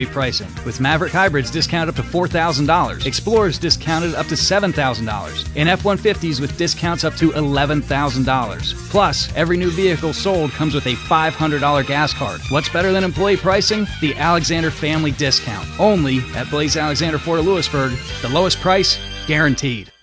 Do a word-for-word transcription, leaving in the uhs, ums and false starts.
pricing, with Maverick Hybrids discounted up to four thousand dollars, Explorers discounted up to seven thousand dollars, and F one fifties with discounts up to eleven thousand dollars. Plus, every new vehicle sold comes with a five hundred dollars gas card. What's better than employee pricing? The Alexander Family Discount. Only at Blaze Alexander Ford of Lewisburg. The lowest price, guaranteed.